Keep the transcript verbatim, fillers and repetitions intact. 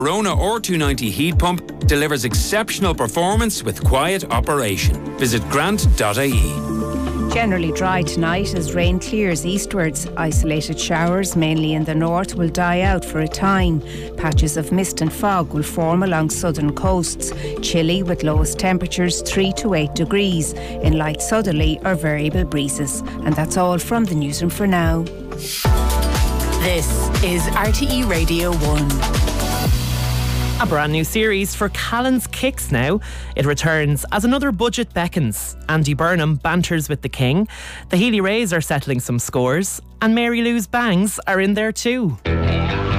Rona R two ninety heat pump delivers exceptional performance with quiet operation. Visit grant dot I E. Generally dry tonight as rain clears eastwards. Isolated showers, mainly in the north, will die out for a time. Patches of mist and fog will form along southern coasts. Chilly with lowest temperatures three to eight degrees. In light southerly or variable breezes. And that's all from the newsroom for now. This is R T E Radio one. A brand new series for Callan's Kicks now. It returns as another budget beckons. Andy Burnham banters with the King. The Healy Rays are settling some scores. And Mary Lou's bangs are in there too.